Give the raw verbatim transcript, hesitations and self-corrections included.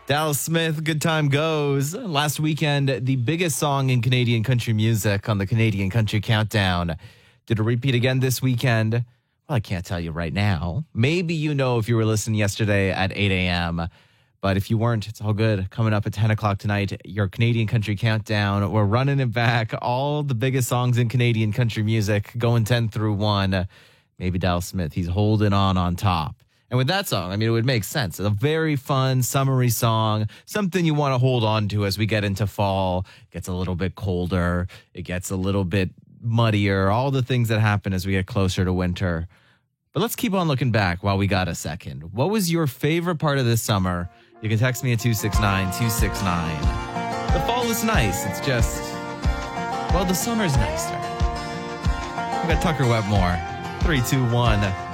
Dallas Smith, Good Time Goes. Last weekend, the biggest song in Canadian country music on the Canadian Country Countdown. Did a repeat again this weekend? Well, I can't tell you right now. Maybe you know if you were listening yesterday at eight a.m., but if you weren't, it's all good. Coming up at ten o'clock tonight, your Canadian Country Countdown. We're running it back. All the biggest songs in Canadian country music, going ten through one. Maybe Dallas Smith, he's holding on on top. And with that song, I mean, it would make sense. It's a very fun, summery song, something you want to hold on to as we get into fall. It gets a little bit colder. It gets a little bit muddier, all the things that happen as we get closer to winter. But let's keep on looking back while we got a second. What was your favorite part of this summer? You can text me at two six nine, two six nine. The fall is nice. It's just, well, the summer's nicer. We got Tucker Wetmore, three two one.